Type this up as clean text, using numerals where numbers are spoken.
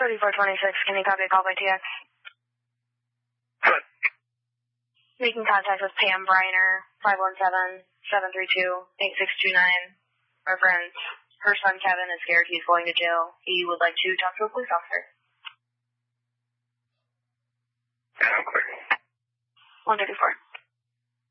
3426, can you copy a call by TX? Good. Making contact with Pam Briner, 517-732-8629. Reference, her son Kevin is scared he's going to jail. He would like to talk to a police officer. Yeah, I'm clear. 134.